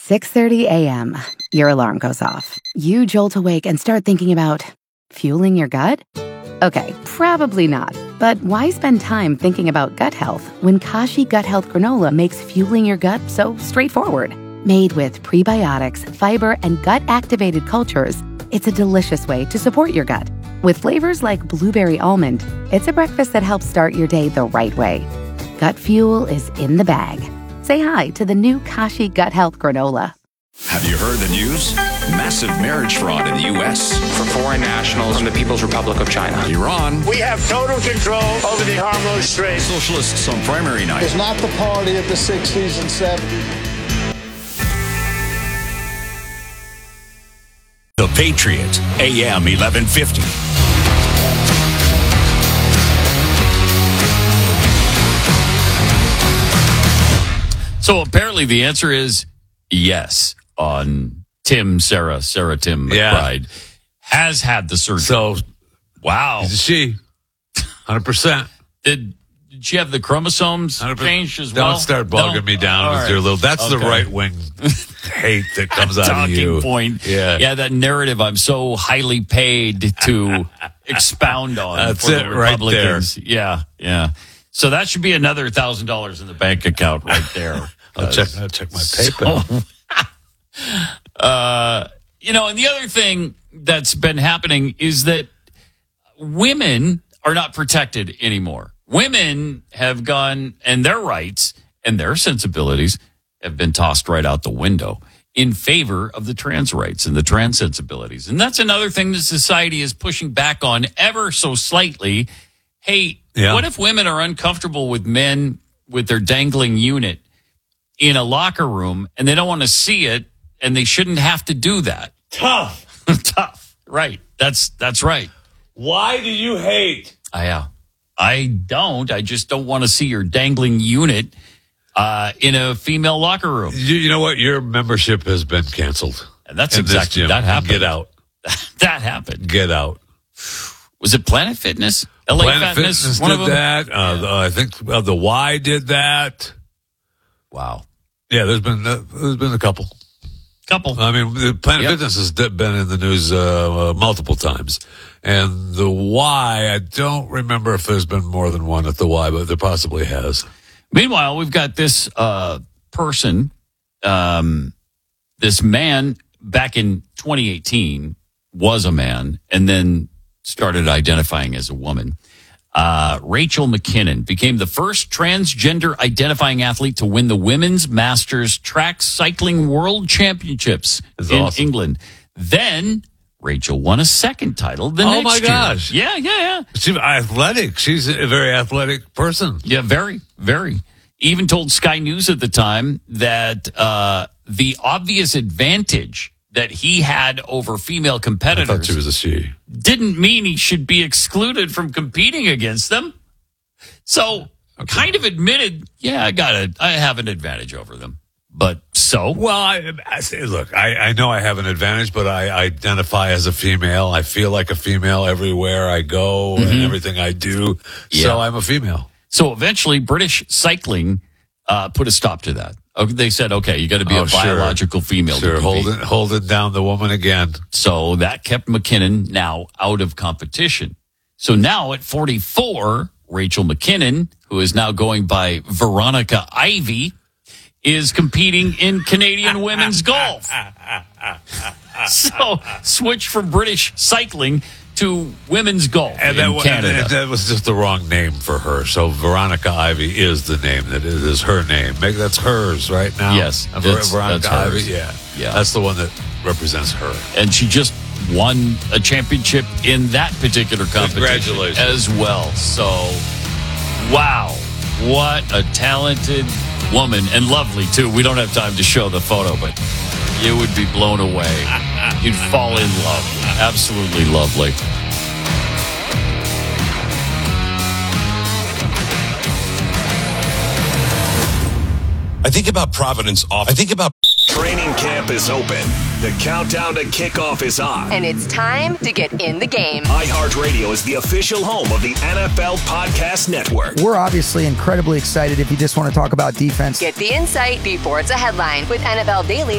6:30 a.m. Your alarm goes off. You jolt awake and start thinking about fueling your gut? Okay, probably not. But why spend time thinking about gut health when Kashi Gut Health Granola makes fueling your gut so straightforward? Made with prebiotics, fiber, and gut-activated cultures, it's a delicious way to support your gut. With flavors like blueberry almond, it's a breakfast that helps start your day the right way. Gut fuel is in the bag. Say hi to the new Kashi Gut Health Granola. Have you heard the news? Massive marriage fraud in the U.S. For foreign nationals from the People's Republic of China. Iran. We have total control over the Hormuz Strait. Socialists on primary night. It's not the party of the 60s and 70s. The Patriot, AM 1150. So apparently the answer is yes on Sarah Tim McBride has had the surgery. So, wow. It's a she. 100%. Did she have the chromosomes 100%. changed as well? Don't start bogging me down with your little... That's the right-wing hate that comes out of you. Talking point. Yeah, that narrative I'm so highly paid to expound on. That's for it the right Republicans. There. Yeah. So that should be another $1,000 in the bank account right there. I'll check my PayPal. And the other thing that's been happening is that women are not protected anymore. Women have gone, and their rights and their sensibilities have been tossed right out the window in favor of the trans rights and the trans sensibilities. And that's another thing that society is pushing back on ever so slightly. Hey, what if women are uncomfortable with men with their dangling unit in a locker room and they don't want to see it and they shouldn't have to do that? Tough. Tough. Right. That's right. Why do you hate? I don't. I just don't want to see your dangling unit in a female locker room. You know what? Your membership has been canceled. And that's exactly that happened. Get out. That happened. Get out. Was it Planet Fitness? LA Planet Fitness one did of them? that. I think the Y did that. Wow. Yeah, there's been a couple. I mean, the Planet Fitness has been in the news multiple times. And the Y, I don't remember if there's been more than one at the Y, but there possibly has. Meanwhile, we've got this person, this man back in 2018 was a man and then started identifying as a woman. Rachel McKinnon became the first transgender identifying athlete to win the Women's Masters Track Cycling World Championships in England. Then Rachel won a second title the next year. Gosh. Yeah. She's athletic. She's a very athletic person. Yeah, very, very. Even told Sky News at the time that the obvious advantage that he had over female competitors I thought she was a she. didn't mean he should be excluded from competing against them. So kind of admitted, I have an advantage over them. But so? Well, I know I have an advantage, but I identify as a female. I feel like a female everywhere I go and everything I do. Yeah. So I'm a female. So eventually British Cycling put a stop to that. They said, okay, you got to be a biological female. Sure, holding down the woman again. So that kept McKinnon now out of competition. So now at 44, Rachel McKinnon, who is now going by Veronica Ivy, is competing in Canadian women's golf. So switch from British cycling to women's golf in Canada. And that was just the wrong name for her. So Veronica Ivy is the name that is her name. That's hers right now. Yes, Veronica Ivy. Yeah, that's the one that represents her. And she just won a championship in that particular competition. Congratulations as well. So, wow, what a talented woman, and lovely too. We don't have time to show the photo, but you would be blown away. You'd fall in love. Absolutely lovely. I think about Providence often. I think about... Training camp is open. The countdown to kickoff is on. And it's time to get in the game. iHeartRadio is the official home of the NFL Podcast Network. We're obviously incredibly excited if you just want to talk about defense. Get the insight before it's a headline with NFL Daily